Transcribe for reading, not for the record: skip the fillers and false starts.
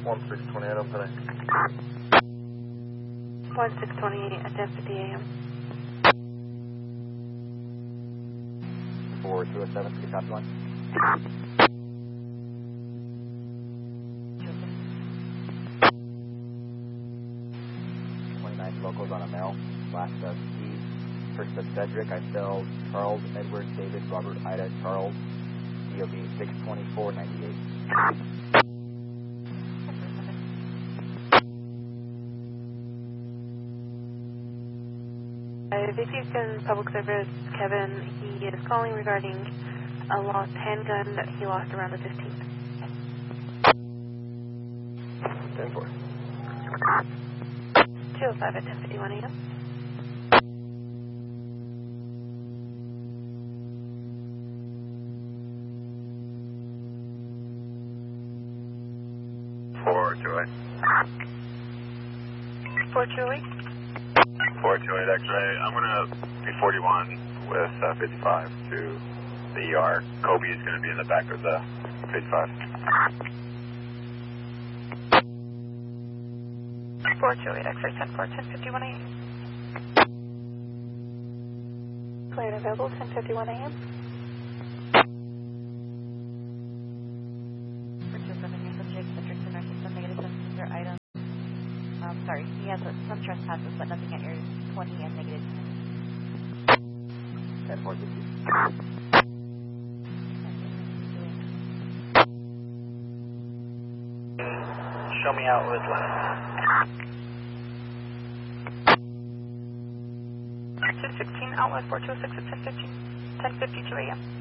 1628, open it. 1628 at 10:50 a.m. 4207, 3 copy 1. 29 locals on a mail. Last Steve, first Cedric, I spelled Charles, Edward, David, Robert, Ida, Charles, DOB 62498. VP of Public Service, Kevin, he is calling regarding a lost handgun that he lost around the 15th. 10-4. 205 at 10:51 a.m. Four two eight. 428. 428 X-ray. I'm going to be 41 with 55 to the ER. Kobe is going to be in the back of the 55. 428 X-ray 10-4, 10:51 a.m. Clear and available, 10:51 a.m. Sorry, he has some trespasses, but nothing at your 20 and negative 10 4 50. Show me out with left. 216 outlet 426 at 10:52 a.m.